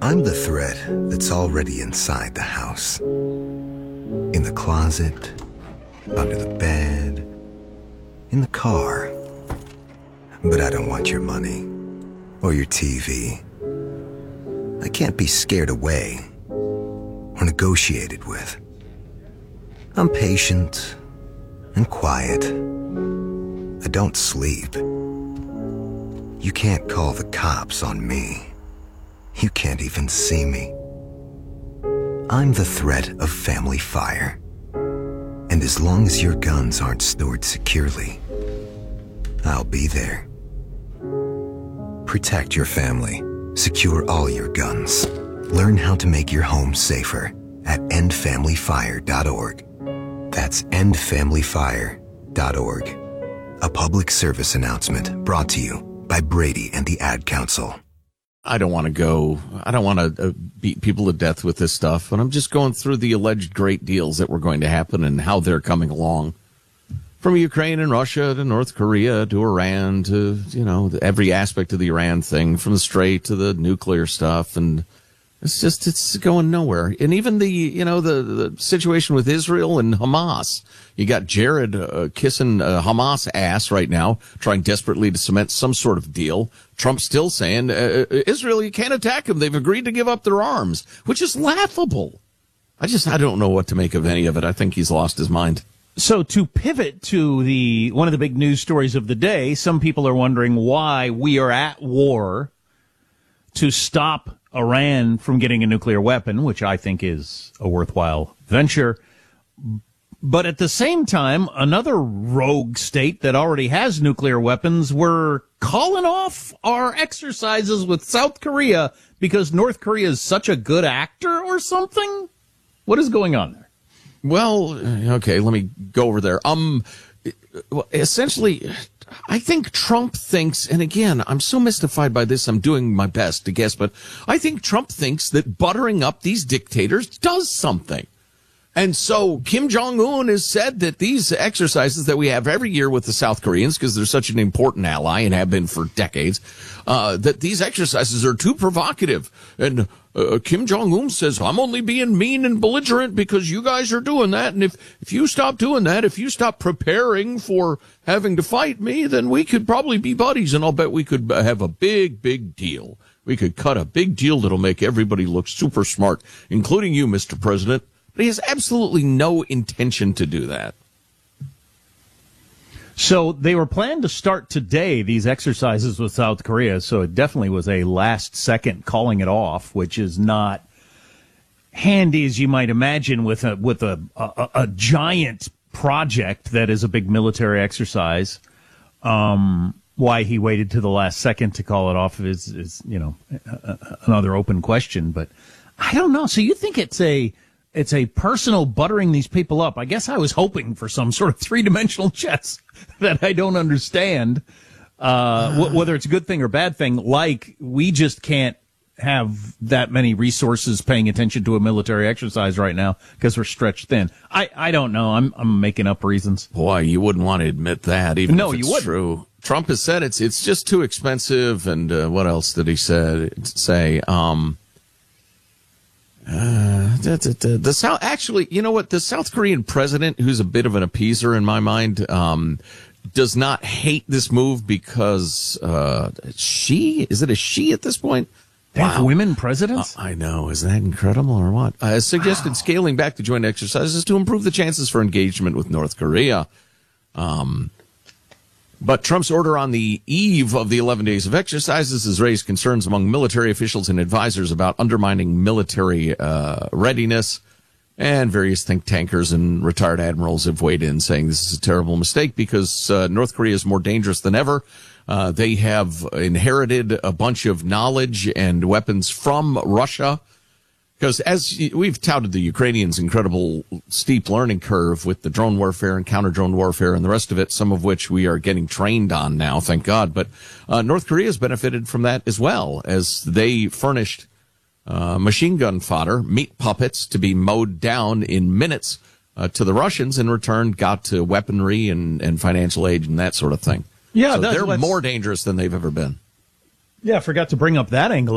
I'm the threat that's already inside the house. In the closet, under the bed, in the car. But I don't want your money or your TV. I can't be scared away or negotiated with. I'm patient and quiet. I don't sleep. You can't call the cops on me. You can't even see me. I'm the threat of family fire. And as long as your guns aren't stored securely, I'll be there. Protect your family. Secure all your guns. Learn how to make your home safer at endfamilyfire.org. That's endfamilyfire.org. A public service announcement brought to you by Brady and the Ad Council. I don't want to beat people to death with this stuff, but I'm just going through the alleged great deals that were going to happen and how they're coming along. From Ukraine and Russia to North Korea to Iran to, every aspect of the Iran thing, from the Strait to the nuclear stuff. And it's going nowhere. And even the situation with Israel and Hamas. You got Jared kissing Hamas ass right now, trying desperately to cement some sort of deal. Trump still saying, Israel, you can't attack them. They've agreed to give up their arms, which is laughable. I don't know what to make of any of it. I think he's lost his mind. So to pivot to one of the big news stories of the day, some people are wondering why we are at war to stop Iran from getting a nuclear weapon, which I think is a worthwhile venture. But at the same time, another rogue state that already has nuclear weapons, we're calling off our exercises with South Korea because North Korea is such a good actor or something? What is going on there? Well, okay, let me go over there. Essentially, I think Trump thinks, and again, I'm so mystified by this, I'm doing my best to guess, but I think Trump thinks that buttering up these dictators does something. And so Kim Jong-un has said that these exercises that we have every year with the South Koreans, because they're such an important ally and have been for decades, that these exercises are too provocative. And Kim Jong-un says, I'm only being mean and belligerent because you guys are doing that. And if you stop doing that, if you stop preparing for having to fight me, then we could probably be buddies. And I'll bet we could have a big, big deal. We could cut a big deal that'll make everybody look super smart, including you, Mr. President. But he has absolutely no intention to do that. So they were planned to start today, these exercises with South Korea, so it definitely was a last-second calling it off, which is not handy, as you might imagine, with a giant project that is a big military exercise. Why he waited to the last second to call it off is another open question. But I don't know. So you think it's a personal buttering these people up? I guess I was hoping for some sort of three-dimensional chess that I don't understand, whether it's a good thing or bad thing, like we just can't have that many resources paying attention to a military exercise right now because we're stretched thin. I don't know. I'm making up reasons. Boy, you wouldn't want to admit that, even no, if it's you wouldn't. True. Trump has said it's just too expensive, and what else did he say? The South, actually, you know what? The South Korean president, who's a bit of an appeaser in my mind, does not hate this move because is it a she at this point? They have women presidents? I know. Is that incredible or what? Suggested scaling back the joint exercises to improve the chances for engagement with North Korea. But Trump's order on the eve of the 11 days of exercises has raised concerns among military officials and advisors about undermining military readiness. And various think tankers and retired admirals have weighed in saying this is a terrible mistake because North Korea is more dangerous than ever. They have inherited a bunch of knowledge and weapons from Russia. Because as we've touted the Ukrainians' incredible steep learning curve with the drone warfare and counter-drone warfare and the rest of it, some of which we are getting trained on now, thank God. But North Korea has benefited from that as well, as they furnished machine gun fodder, meat puppets to be mowed down in minutes to the Russians, in return got to weaponry and financial aid and that sort of thing. Yeah, so they're more dangerous than they've ever been. Yeah, I forgot to bring up that angle.